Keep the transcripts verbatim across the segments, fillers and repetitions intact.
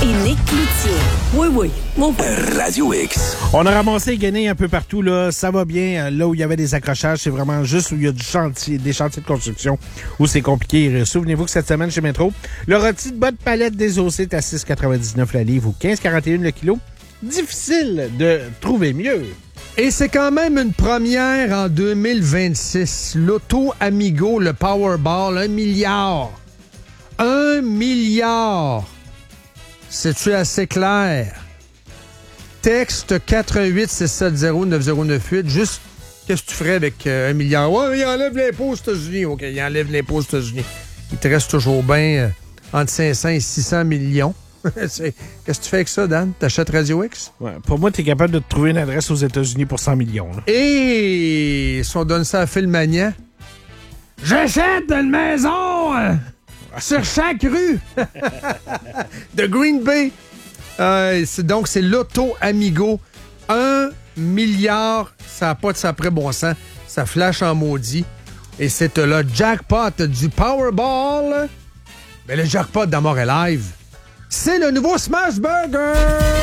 Nick Cloutier. Oui, oui, mon frère. Radio X. On a ramassé et gainé un peu partout, là. Ça va bien. Là où il y avait des accrochages, c'est vraiment juste où il y a du chantier, des chantiers de construction où c'est compliqué. Souvenez-vous que cette semaine chez Métro, le rôti de bas de palette désossé est à six quatre-vingt-dix-neuf la livre ou quinze quarante et un le kilo. Difficile de trouver mieux. Et c'est quand même une première en deux mille vingt-six. L'Auto Amigo, le Powerball, un milliard. Un milliard. C'est-tu assez clair? Texte quatre un huit six sept zéro neuf zéro neuf huit. Juste, qu'est-ce que tu ferais avec euh, un milliard? Ouais, il enlève l'impôt aux États-Unis. OK, il enlève l'impôt aux États-Unis. Il te reste toujours bien euh, entre cinq cents et six cents millions. Qu'est-ce que tu fais avec ça, Dan? T'achètes Radio X? Ouais, pour moi, t'es capable de te trouver une adresse aux États-Unis pour cent millions. Là. Et si on donne ça à Phil Magnan, j'achète une maison euh, sur chaque rue de Green Bay. Euh, c'est, donc, c'est l'Auto Amigo. Un milliard, ça n'a pas de sapré bon sens. Ça flash en maudit. Et c'est le jackpot du Powerball. Mais le jackpot d'Amour est live. C'est le nouveau Smash Burger!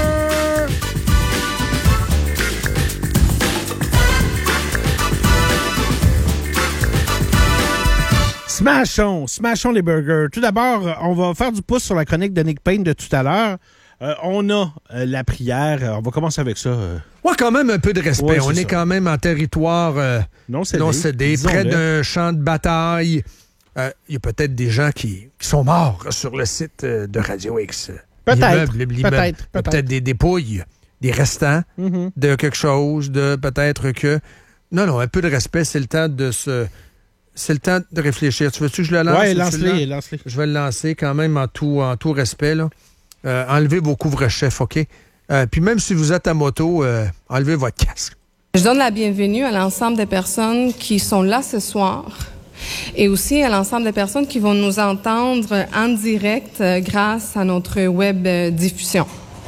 Smashons, smashons les burgers. Tout d'abord, on va faire du pouce sur la chronique de Nick Payne de tout à l'heure. Euh, on a euh, la prière. On va commencer avec ça. Euh. Ouais, quand même un peu de respect. Ouais, on est ça. quand même en territoire euh, non cédé, non cédé près disons-le. d'un champ de bataille. Il euh, y a peut-être des gens qui, qui sont morts sur le site euh, de Radio X. Peut-être, L'immeuble, l'immeuble. peut-être, Il y a peut-être. peut-être des dépouilles, des restants Mm-hmm. de quelque chose, de peut-être que... Non, non, un peu de respect, c'est le temps de se... C'est le temps de réfléchir. Tu veux-tu que je le lance? Ouais, Tu lance-les, le lance-les. Je vais le lancer quand même en tout, en tout respect. Là. Euh, enlevez vos couvre-chefs, OK? Euh, puis même si vous êtes à moto, euh, enlevez votre casque. Je donne la bienvenue à l'ensemble des personnes qui sont là ce soir et aussi à l'ensemble des personnes qui vont nous entendre en direct euh, grâce à notre web euh, diffusion.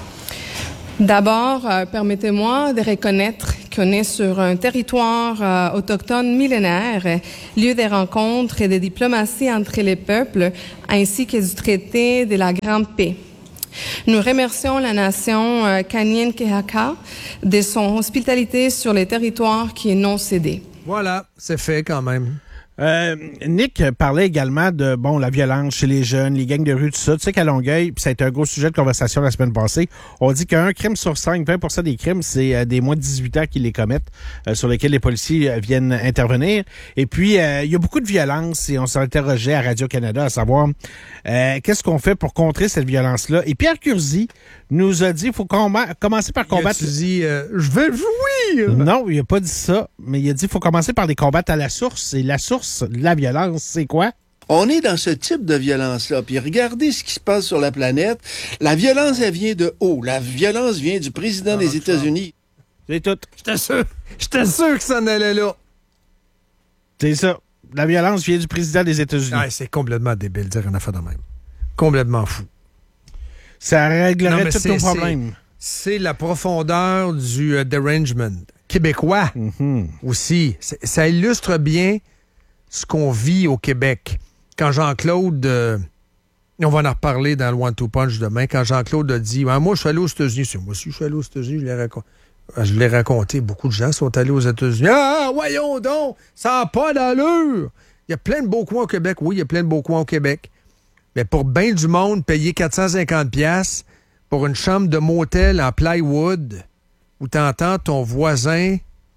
D'abord, euh, permettez-moi de reconnaître qu'on est sur un territoire euh, autochtone millénaire, euh, lieu des rencontres et de diplomatie entre les peuples, ainsi que du traité de la Grande Paix. Nous remercions la nation euh, Kanien'kehá:ka de son hospitalité sur les territoires qui est non cédé. Voilà, c'est fait quand même. Euh, Nick parlait également de bon la violence chez les jeunes, les gangs de rue, tout ça. Tu sais qu'à Longueuil, puis ça a été un gros sujet de conversation la semaine passée, on dit qu'un crime sur cinq, vingt pour cent des crimes, c'est euh, des moins de dix-huit ans qui les commettent, euh, sur lesquels les policiers euh, viennent intervenir. Et puis, euh, il y a beaucoup de violence et on s'interrogeait à Radio-Canada à savoir euh, qu'est-ce qu'on fait pour contrer cette violence-là. Et Pierre Curzi nous a dit qu'il faut com- commencer par combattre... Tu dis, euh, je vais jouir! Non, il a pas dit ça, mais il a dit qu'il faut commencer par les combattre à la source. Et la source de la violence, c'est quoi? On est dans ce type de violence-là. Puis regardez ce qui se passe sur la planète. La violence, elle vient de haut. La violence vient du président des États-Unis. C'est tout. J'étais sûr, j'étais sûr que ça en allait là. C'est ça. La violence vient du président des États-Unis. Ah, c'est complètement débile de dire une affaire de même. Complètement fou. Ça réglerait Non, tous c'est, nos problèmes. C'est, c'est la profondeur du uh, derangement québécois Mm-hmm. aussi. C'est, ça illustre bien ce qu'on vit au Québec. Quand Jean-Claude, euh, on va en reparler dans le One Two Punch demain, quand Jean-Claude a dit ah, « Moi, je suis allé aux États-Unis. » C'est moi aussi, je suis allé aux États-Unis. Je l'ai, raconté. je l'ai raconté. Beaucoup de gens sont allés aux États-Unis. « Ah, voyons donc! Ça n'a pas d'allure! » Il y a plein de beaux coins au Québec. Oui, il y a plein de beaux coins au Québec. Mais pour bien du monde, payer quatre cent cinquante dollars pour une chambre de motel en plywood où t'entends ton voisin...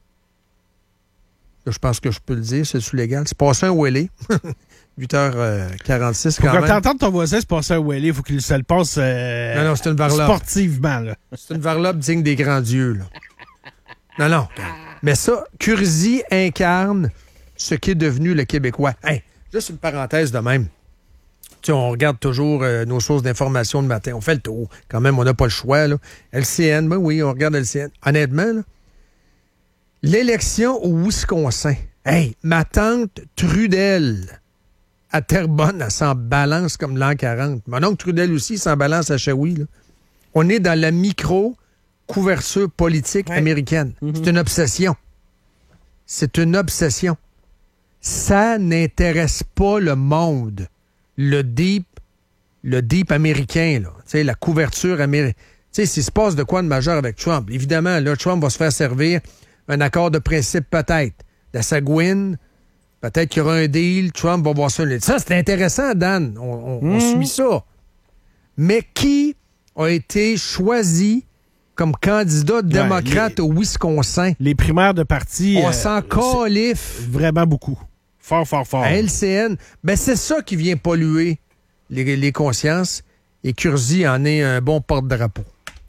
Je pense que je peux le dire, c'est-tu légal? C'est passé un Welly. huit heures quarante-six quand Pour même. quand t'entends ton voisin se passer un Welly, il faut qu'il se le passe euh, Non, non, c'est une varlope. sportivement. Là. C'est une varlope digne des grands dieux. Là. Non, non. Mais ça, Curzi incarne ce qui est devenu le Québécois. Hey, juste une parenthèse de même. Tu sais, on regarde toujours euh, nos sources d'information le matin. On fait le tour. Quand même, on n'a pas le choix. Là. L C N, ben oui, on regarde L C N. Honnêtement, là, l'élection au Wisconsin. Hey, ma tante Trudel à Terrebonne, elle s'en balance comme l'an quarante. Mon oncle Trudel aussi s'en balance à Shawi. Là. On est dans la micro-couverture politique ouais. américaine. Mm-hmm. C'est une obsession. C'est une obsession. Ça n'intéresse pas le monde. Le deep le deep américain, là, tu sais, la couverture américaine. Tu sais, s'il se passe de quoi de majeur avec Trump, évidemment, là, Trump va se faire servir un accord de principe peut-être. La Sagouine, peut-être qu'il y aura un deal, Trump va voir ça. Ça, c'est intéressant, Dan. On, on, mmh. on suit ça. Mais qui a été choisi comme candidat démocrate ouais, les, au Wisconsin? Les primaires de parti... On euh, s'en califfe. Vraiment beaucoup. Fort, fort, fort. À L C N, ben c'est ça qui vient polluer les, les consciences. Et Curzi en est un bon porte-drapeau.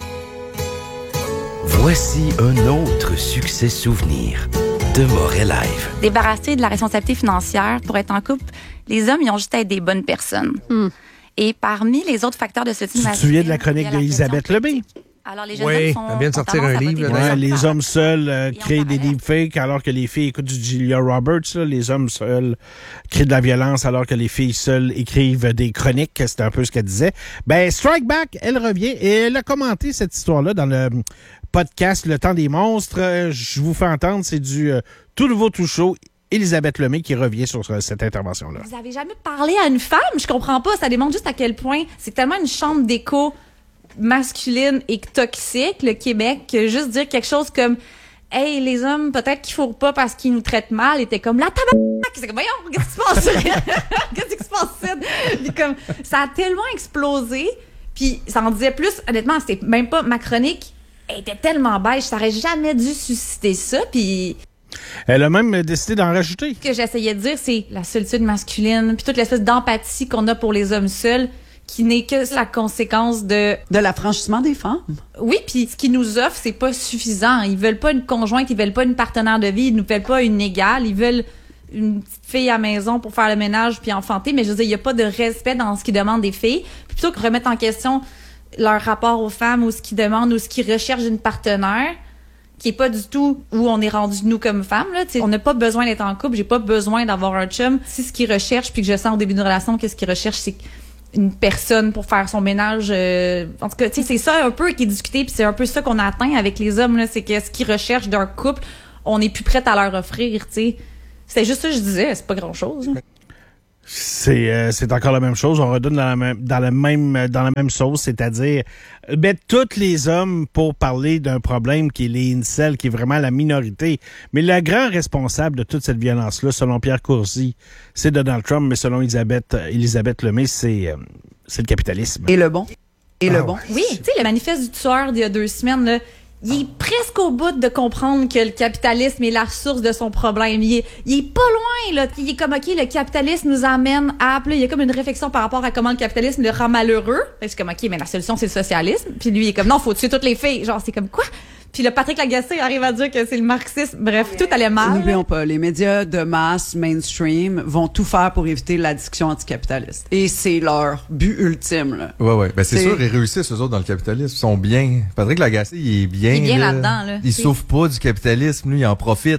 Voici un autre succès souvenir de Moret Live. Débarrasser de la responsabilité financière pour être en couple, les hommes, ils ont juste à être des bonnes personnes. Mm. Et parmi les autres facteurs de ce type... Tu te souviens de la chronique d'Elisabeth Lebé? Alors, les jeunes oui, hommes sont, elle vient de sortir un livre. Ouais, les hommes seuls euh, créent des deepfakes alors que les filles écoutent du Julia Roberts. Là. Les hommes seuls créent de la violence alors que les filles seules écrivent des chroniques. C'était un peu ce qu'elle disait. Ben, Strike Back, elle revient et elle a commenté cette histoire-là dans le podcast Le Temps des monstres. Euh, je vous fais entendre, c'est du euh, tout nouveau, tout chaud. Elisabeth Lemay qui revient sur euh, cette intervention-là. Vous avez jamais parlé à une femme? Je comprends pas. Ça démontre juste à quel point c'est tellement une chambre d'écho masculine et toxique, le Québec, que juste dire quelque chose comme « Hey, les hommes, peut-être qu'il faut pas parce qu'ils nous traitent mal », était comme « La tabarnak! » C'est comme « Voyons, qu'est-ce qui se passe? Qu'est-ce qui se passe? » Puis comme, ça a tellement explosé, puis ça en disait plus, honnêtement, c'était même pas ma chronique, elle était tellement beige, ça aurait jamais dû susciter ça, puis... Elle a même décidé d'en rajouter. Ce que j'essayais de dire, c'est la solitude masculine, puis toute l'espèce d'empathie qu'on a pour les hommes seuls, qui n'est que la conséquence de... De l'affranchissement des femmes. Oui, puis ce qu'ils nous offrent, c'est pas suffisant. Ils veulent pas une conjointe, ils veulent pas une partenaire de vie, ils nous veulent pas une égale, ils veulent une petite fille à la maison pour faire le ménage puis enfanter, mais je veux dire, il y a pas de respect dans ce qu'ils demandent des filles. Puis plutôt que de remettre en question leur rapport aux femmes ou ce qu'ils demandent ou ce qu'ils recherchent d'une partenaire, qui est pas du tout où on est rendu nous comme femmes, là. T'sais, on n'a pas besoin d'être en couple, j'ai pas besoin d'avoir un chum. Si ce qu'ils recherchent, puis que je sens au début d'une relation que ce qu'ils recherchent, c'est une personne pour faire son ménage. Euh, en tout cas, tu sais, c'est ça un peu qui est discuté, puis c'est un peu ça qu'on a atteint avec les hommes, là, c'est que ce qu'ils recherchent d'un couple, on n'est plus prête à leur offrir, tu sais. C'était juste ça que je disais, c'est pas grand-chose. Hein. C'est euh, c'est encore la même chose. On redonne dans la même dans la même dans la même sauce, c'est-à-dire mettre tous les hommes pour parler d'un problème qui est les incels, qui est vraiment la minorité. Mais le grand responsable de toute cette violence-là, selon Pierre Courzi, c'est Donald Trump, mais selon Elisabeth Elisabeth Lemay, c'est euh, c'est le capitalisme. Et le bon. Et ah, le bon. Oui, tu sais, le manifeste du tueur d'il y a deux semaines, là. Il est presque au bout de comprendre que le capitalisme est la source de son problème. Il est, il est pas loin, là. Il est comme, OK, le capitalisme nous amène à... Puis là, il y a comme une réflexion par rapport à comment le capitalisme le rend malheureux. C'est comme, OK, mais la solution, c'est le socialisme. Puis lui, il est comme, non, faut tuer toutes les filles. Genre, c'est comme, quoi? Puis le Patrick Lagacé arrive à dire que c'est le marxisme. Bref, tout allait mal. N'oublions pas, les médias de masse, mainstream, vont tout faire pour éviter la discussion anticapitaliste. Et c'est leur but ultime, là. Ouais, ouais. Ben, c'est, c'est sûr, ils réussissent, eux autres, dans le capitalisme. Ils sont bien. Patrick Lagacé, il est bien. Il est bien là. là-dedans, là. Il souffre pas du capitalisme, lui, il en profite.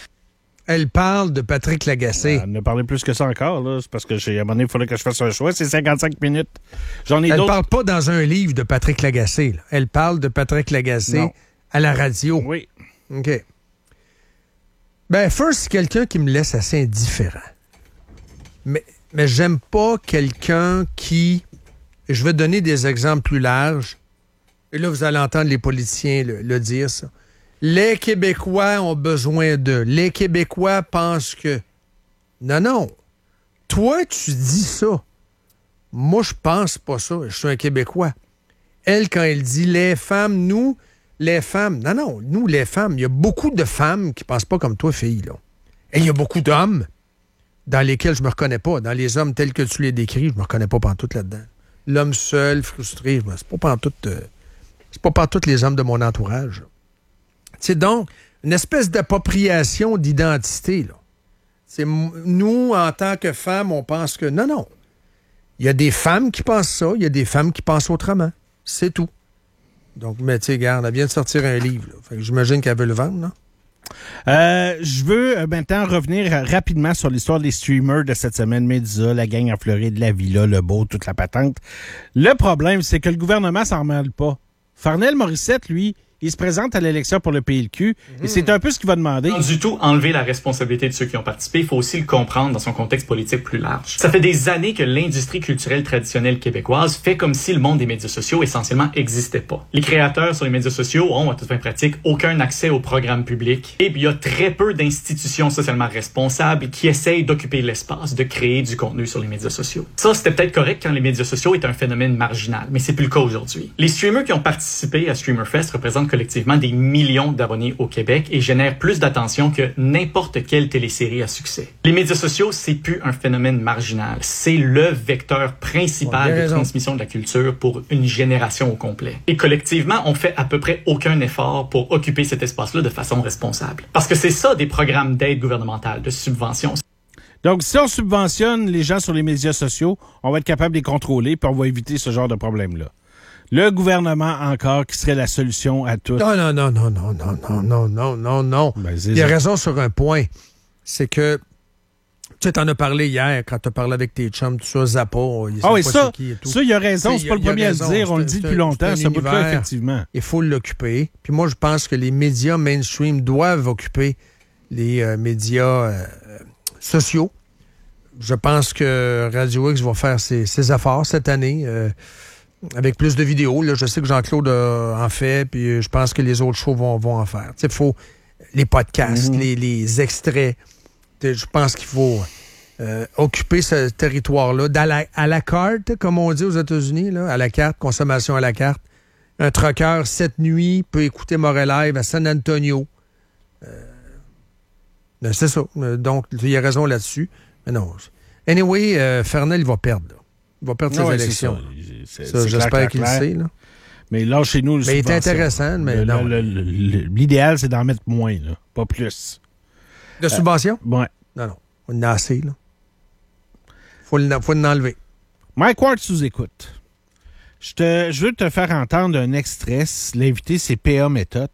Elle parle de Patrick Lagacé. On a parlé plus que ça encore, là. C'est parce que, j'ai, à un moment donné, il faudrait que je fasse un choix. C'est cinquante-cinq minutes. J'en ai Elle d'autres. parle pas dans un livre de Patrick Lagacé, là. Elle parle de Patrick Lagacé. Non. À la radio. Oui. OK. Ben, first, c'est quelqu'un qui me laisse assez indifférent. Mais, mais j'aime pas quelqu'un qui... Je vais donner des exemples plus larges. Et là, vous allez entendre les politiciens le, le dire, ça. Les Québécois ont besoin d'eux. Les Québécois pensent que... Non, non. Toi, tu dis ça. Moi, je pense pas ça. Je suis un Québécois. Elle, quand elle dit « les femmes, nous... » Les femmes, non, non, nous, les femmes, il y a beaucoup de femmes qui pensent pas comme toi, fille, là. Et il y a beaucoup d'hommes dans lesquels je me reconnais pas. Dans les hommes tels que tu les décris, je me reconnais pas pantoute là-dedans. L'homme seul, frustré, je me... c'est pas pantoute... Euh... c'est pas pantoute les hommes de mon entourage. C'est donc une espèce d'appropriation d'identité, là. C'est nous, en tant que femmes, on pense que... Non, non. Il y a des femmes qui pensent ça, il y a des femmes qui pensent autrement. C'est tout. Donc, mais tu sais, regarde, elle vient de sortir un livre. Là. Fait que j'imagine qu'elle veut le vendre, non? Euh, je veux euh, maintenant revenir euh, rapidement sur l'histoire des streamers de cette semaine. Médisa, la gang en Floride, la Villa, le Beau, toute la patente. Le problème, c'est que le gouvernement s'en mêle pas. Farnell Morissette, lui, il se présente à l'élection pour le P L Q, mmh. et c'est un peu ce qu'il va demander. Sans du tout enlever la responsabilité de ceux qui ont participé, il faut aussi le comprendre dans son contexte politique plus large. Ça fait des années que l'industrie culturelle traditionnelle québécoise fait comme si le monde des médias sociaux essentiellement n'existait pas. Les créateurs sur les médias sociaux ont, à toute fin pratique, aucun accès aux programmes publics, et il y a très peu d'institutions socialement responsables qui essayent d'occuper l'espace, de créer du contenu sur les médias sociaux. Ça, c'était peut-être correct quand les médias sociaux étaient un phénomène marginal, mais c'est plus le cas aujourd'hui. Les streamers qui ont participé à Streamerfest représentent collectivement des millions d'abonnés au Québec et génèrent plus d'attention que n'importe quelle télésérie à succès. Les médias sociaux, c'est plus un phénomène marginal, c'est le vecteur principal de transmission de la culture pour une génération au complet. Et collectivement, on fait à peu près aucun effort pour occuper cet espace-là de façon responsable. Parce que c'est ça des programmes d'aide gouvernementale, de subvention. Donc, si on subventionne les gens sur les médias sociaux, on va être capable de les contrôler puis on va éviter ce genre de problème-là. Le gouvernement, encore, qui serait la solution à tout. Non, non, non, non, non, non, non, non, non, non, non. Ben, il a raison sur un point. C'est que, tu sais, t'en as parlé hier, quand t'as parlé avec tes chums, tout ça, Zappa. Ah oui, ça, ça, il a raison. C'est pas le premier à le dire. On le dit depuis longtemps, ce bout-là, effectivement. Il faut l'occuper. Puis moi, je pense que les médias mainstream doivent occuper les euh, médias euh, sociaux. Je pense que Radio X va faire ses, ses efforts cette année. Euh, avec plus de vidéos. Là, je sais que Jean-Claude euh, en fait, puis je pense que les autres shows vont, vont en faire. Il faut les podcasts, mm-hmm. les, les extraits. Je pense qu'il faut euh, occuper ce territoire-là à la, à la carte, comme on dit aux États-Unis, là, à la carte, consommation à la carte. Un trucker, cette nuit, peut écouter Montréal Live à San Antonio. Euh, c'est ça. Donc, il y a raison là-dessus. Mais non. Anyway, euh, Fernel, il va perdre. Là. Il va perdre ses ouais, élections. C'est ça. Ça, c'est j'espère clair, qu'il clair. le sait. Là. Mais là, chez nous, le mais il est intéressant, mais le, non. Le, le, le, l'idéal, c'est d'en mettre moins, là, pas plus. De subvention? Euh, ouais. Non, non. On en a assez, là. Faut, le, faut l'enlever. Mike Ward sous-écoute. Je, te, je veux te faire entendre un extrait. L'invité, c'est P A Méthode.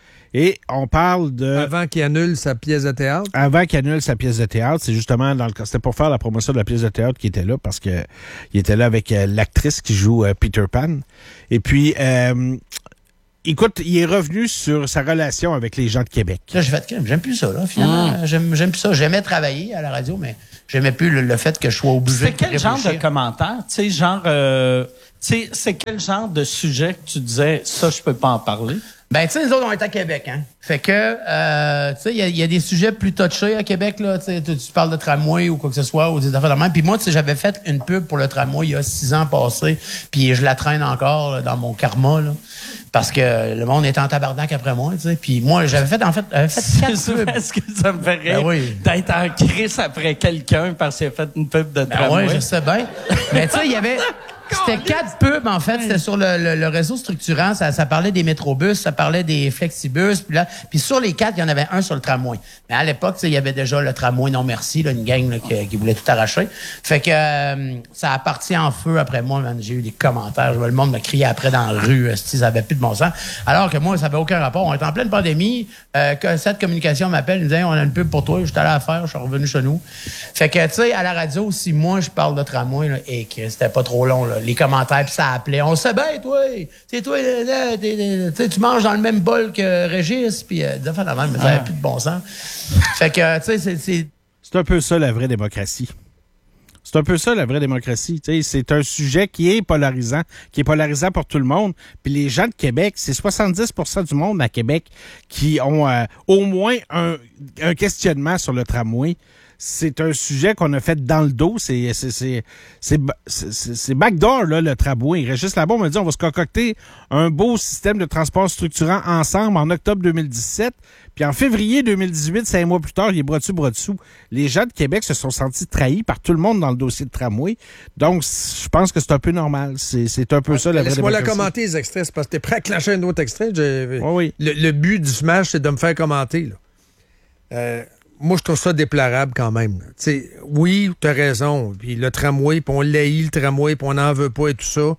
Et on parle de... Avant qu'il annule sa pièce de théâtre? Avant qu'il annule sa pièce de théâtre. C'est justement dans le cas. C'était pour faire la promotion de la pièce de théâtre qui était là, parce que il était là avec euh, l'actrice qui joue euh, Peter Pan. Et puis, euh, écoute, il est revenu sur sa relation avec les gens de Québec. Là, j'ai fait, j'aime plus ça, là, finalement. Mmh. J'aime, j'aime plus ça. J'aimais travailler à la radio, mais j'aimais plus le, le fait que je sois obligé de C'est quel genre de commentaire? Tu sais, genre... Euh, tu sais, c'est quel genre de sujet que tu disais, ça, je peux pas en parler? Ben, tu sais, nous autres, on est à Québec, hein. Fait que, euh, tu sais, il y, y a des sujets plus touchés à Québec, là. Tu sais, tu parles de tramway ou quoi que ce soit, ou des affaires de même. Puis moi, tu sais, j'avais fait une pub pour le tramway il y a six ans passés, puis je la traîne encore là, dans mon karma, là. Parce que le monde est en tabarnak après moi, tu sais. Puis moi, j'avais fait, en fait, j'avais fait quatre pubs. Est-ce que ça me fait rire ben oui. d'être en crise après quelqu'un parce qu'il a fait une pub de tramway? Ben oui, je sais bien. Mais tu sais, il y avait... C'était quatre pubs, en fait. C'était sur le, le, le réseau structurant. Ça, ça parlait des métrobus, ça parlait des flexibus. Puis là, puis sur les quatre, il y en avait un sur le tramway. Mais à l'époque, il y avait déjà le tramway non merci, là, une gang là, qui, qui voulait tout arracher. Fait que euh, ça a parti en feu après moi. Man. J'ai eu des commentaires. Je vois le monde me crier après dans la rue. Ils avaient plus de bon sens. Alors que moi, ça n'avait aucun rapport. On était en pleine pandémie. Euh, que cette communication m'appelle. Ils me disaient, on a une pub pour toi. J'étais allé à la faire. Je suis revenu chez nous. Fait que, tu sais, à la radio, si moi, je parle de tramway, là, et que c'était pas trop long, là, les commentaires, puis ça appelait. On sait bien, toi. C'est toi, là, t'es, t'es, tu manges dans le même bol que Régis, puis euh, de fait, la même, mais ça n'avait plus de bon sens. Fait que, tu sais, c'est, c'est... C'est un peu ça, la vraie démocratie. C'est un peu ça, la vraie démocratie. Tu sais, c'est un sujet qui est polarisant, qui est polarisant pour tout le monde. Puis les gens de Québec, c'est soixante-dix pour cent du monde à Québec qui ont euh, au moins un, un questionnement sur le tramway. C'est un sujet qu'on a fait dans le dos. C'est, c'est, c'est, c'est, c'est, c'est backdoor, là, le tramway. Il reste juste là-bas, on m'a dit, on va se concocter un beau système de transport structurant ensemble en octobre deux mille dix-sept. Puis en février deux mille dix-huit, cinq mois plus tard, il est bras dessus, bras dessous. Les gens de Québec se sont sentis trahis par tout le monde dans le dossier de tramway. Donc, je pense que c'est un peu normal. C'est, c'est un peu ouais, ça, la vraie laisse-moi démocratie. la commenter, les extraits. C'est parce que t'es prêt à clasher un autre extrait. Ouais, oui. le, le but du smash, c'est de me faire commenter, là. Euh... Moi, je trouve ça déplorable quand même. T'sais, oui, tu as raison. Puis le tramway, puis on l'haït, le tramway, puis on n'en veut pas et tout ça.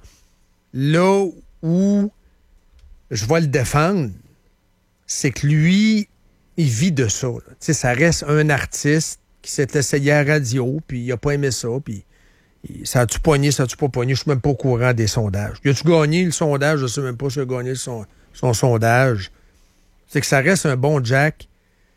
Là où je vais le défendre, c'est que lui, il vit de ça. Là. Ça reste un artiste qui s'est essayé à la radio, puis il n'a pas aimé ça, puis ça a-tu pogné, ça a-tu pas pogné? Je suis même pas au courant des sondages. Il a-tu gagné le sondage? Je sais même pas si il a gagné le sondage. son sondage, c'est que ça reste un bon Jack.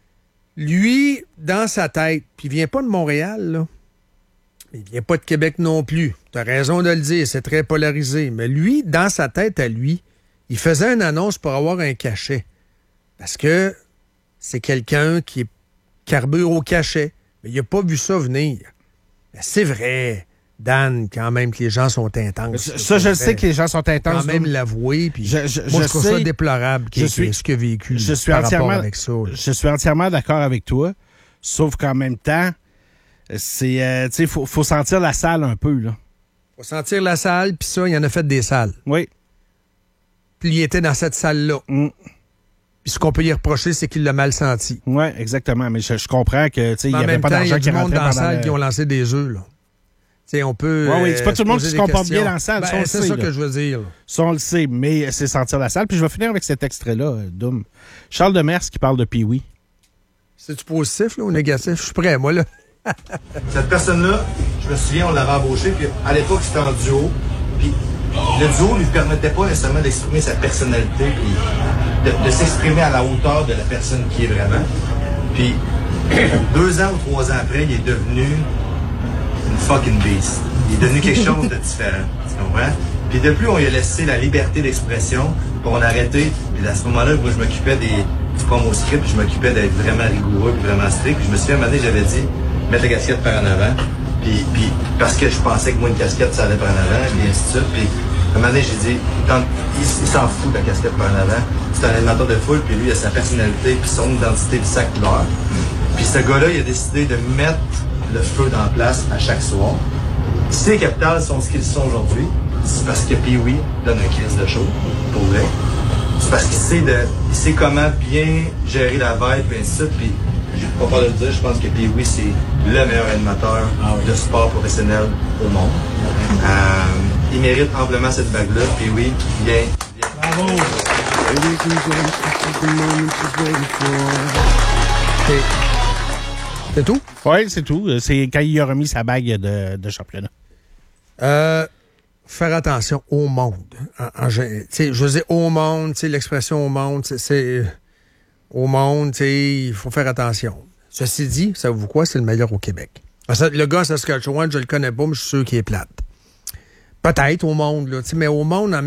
Lui, dans sa tête, puis il vient pas de Montréal, là. Il vient pas de Québec non plus. Tu as raison de le dire, c'est très polarisé. Mais lui, dans sa tête à lui, il faisait une annonce pour avoir un cachet. Parce que c'est quelqu'un qui est carbure au cachet. Mais il n'a pas vu ça venir. Mais c'est vrai, Dan, quand même, que les gens sont intenses. Ça, ça je le sais que les gens sont intenses. Quand même l'avouer. Puis je, je, moi, je, je trouve sais, ça déplorable qu'il suis, ce qu'il a vécu je suis par entièrement, rapport avec ça. Là. Je suis entièrement d'accord avec toi. Sauf qu'en même temps, c'est, euh, tu sais, faut, faut sentir la salle un peu, là. Faut sentir la salle, puis ça, il en a fait des salles. Oui. Puis il était dans cette salle-là. Mm. Puis ce qu'on peut y reprocher, c'est qu'il l'a mal senti. Oui, exactement. Mais je, je comprends que, tu sais, il n'y avait pas temps, d'argent qui rentrait rentrait dans la salle le... qui ont lancé des œufs, là. T'sais, on peut. Oui, oui, c'est pas tout le monde qui se comporte bien dans la salle. Ben, ça, on c'est sait, ça là. que je veux dire. Là. Ça, on le sait, mais c'est sentir la salle. Puis je vais finir avec cet extrait-là, Doom. Charles Demers qui parle de Pee-Wee. C'est-tu positif, là, ou négatif? Je suis prêt, moi, là. Cette personne-là, je me souviens, on l'avait embauché, puis à l'époque, c'était en duo. Puis le duo ne lui permettait pas nécessairement d'exprimer sa personnalité, puis de, de s'exprimer à la hauteur de la personne qui est vraiment. Puis deux ans ou trois ans après, il est devenu une fucking beast. Il est devenu quelque chose de différent. Tu comprends? Puis de plus, on lui a laissé la liberté d'expression, puis on a arrêté. Puis à ce moment-là, moi, je m'occupais des, du promo script, puis je m'occupais d'être vraiment rigoureux, puis vraiment strict. Puis je me souviens, à un moment donné, j'avais dit, mettre la casquette par en avant. Puis, puis parce que je pensais que moi, une casquette, ça allait par en avant, et ainsi de suite. Puis à un moment donné, j'ai dit, quand, il, il s'en fout de la casquette par en avant. C'est un animateur de foule, puis lui, il a sa personnalité, puis son identité, puis sa couleur. Puis ce gars-là, il a décidé de mettre le feu dans la place à chaque soir. Si les capitales sont ce qu'ils sont aujourd'hui, c'est parce que Pee-Wee donne un crise de show, pour vrai. C'est parce qu'il sait, de, il sait comment bien gérer la vibe, et ainsi de suite. Puis, j'ai pas peur de le dire, je pense que Pee-Wee, c'est le meilleur animateur ah oui. de sport professionnel au monde. Euh, il mérite amplement cette bague-là. Pee-Wee, viens. viens. Bravo! C'est, c'est tout? Oui, c'est tout. C'est quand il a remis sa bague de, de championnat. Euh, faire attention au monde. En, en, je veux dire, au monde, l'expression au monde, c'est... c'est au monde, il faut faire attention. Ceci dit, savez-vous quoi? C'est le meilleur au Québec. Parce que le gars à Saskatchewan, je le connais pas, mais je suis sûr qu'il est plate. Peut-être au monde, là, mais au monde, en